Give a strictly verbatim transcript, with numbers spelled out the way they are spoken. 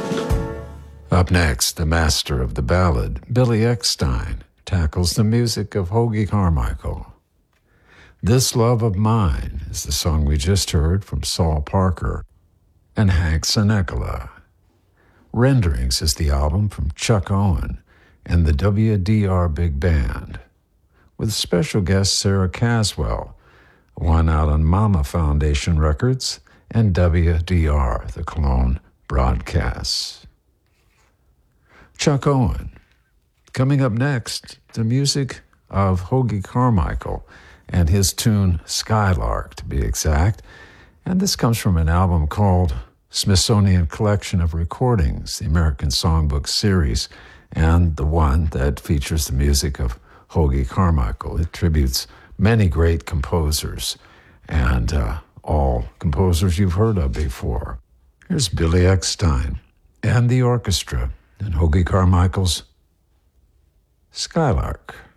Up next, the master of the ballad, Billy Eckstine, tackles the music of Hoagy Carmichael. This Love of Mine is the song we just heard from Saul Parker and Hank Sinekala. Renderings is the album from Chuck Owen and the W D R Big Band, with special guest Sarah Caswell, one out on Mama Foundation Records and W D R, the Cologne Broadcasts. Chuck Owen. Coming up next, the music of Hoagy Carmichael and his tune Skylark, to be exact. And this comes from an album called Smithsonian Collection of Recordings, the American Songbook series, and the one that features the music of Hoagy Carmichael. It tributes many great composers, and uh, all composers you've heard of before. Here's Billy Eckstine and the orchestra and Hoagy Carmichael's Skylark.